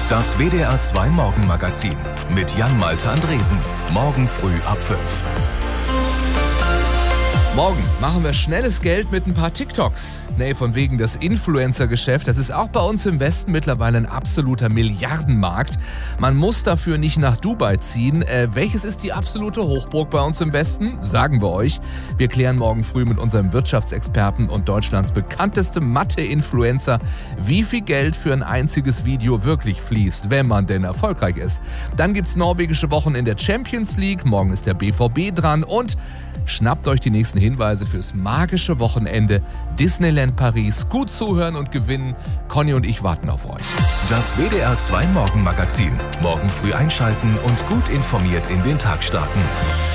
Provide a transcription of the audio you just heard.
Das WDR 2 Morgenmagazin mit Jan-Malte Andresen. Morgen früh ab 5. Morgen machen wir schnelles Geld mit ein paar TikToks. Nee, von wegen das Influencer-Geschäft. Das ist auch bei uns im Westen mittlerweile ein absoluter Milliardenmarkt. Man muss dafür nicht nach Dubai ziehen. Welches ist die absolute Hochburg bei uns im Westen? Sagen wir euch. Wir klären morgen früh mit unserem Wirtschaftsexperten und Deutschlands bekanntestem Mathe-Influencer, wie viel Geld für ein einziges Video wirklich fließt, wenn man denn erfolgreich ist. Dann gibt's norwegische Wochen in der Champions League. Morgen ist der BVB dran und schnappt euch die nächsten Hinweise fürs magische Wochenende Disneyland Paris. Gut zuhören und gewinnen. Conny und ich warten auf euch. Das WDR 2 Morgenmagazin. Morgen früh einschalten und gut informiert in den Tag starten.